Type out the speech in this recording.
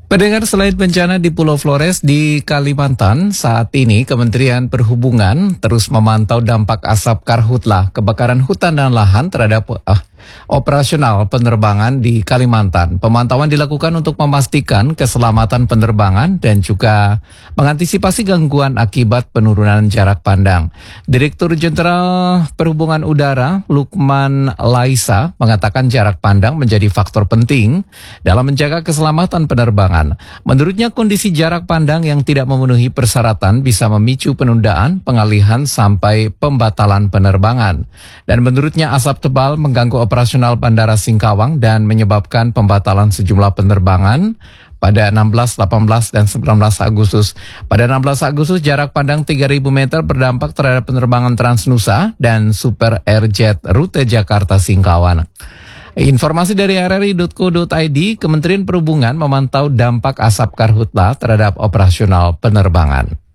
Pendengar, selain bencana di Pulau Flores di Kalimantan, saat ini Kementerian Perhubungan terus memantau dampak asap karhutlah, kebakaran hutan dan lahan terhadap operasional penerbangan di Kalimantan. Pemantauan dilakukan untuk memastikan keselamatan penerbangan dan juga mengantisipasi gangguan akibat penurunan jarak pandang. Direktur Jenderal Perhubungan Udara Lukman Laisa mengatakan jarak pandang menjadi faktor penting dalam menjaga keselamatan penerbangan. Menurutnya, kondisi jarak pandang yang tidak memenuhi persyaratan bisa memicu penundaan, pengalihan sampai pembatalan penerbangan. Dan menurutnya, asap tebal mengganggu operasional Bandara Singkawang dan menyebabkan pembatalan sejumlah penerbangan pada 16, 18, dan 19 Agustus. Pada 16 Agustus, jarak pandang 3.000 meter berdampak terhadap penerbangan Transnusa dan Super Airjet rute Jakarta Singkawang. Informasi dari rri.co.id, Kementerian Perhubungan memantau dampak asap karhutlah terhadap operasional penerbangan.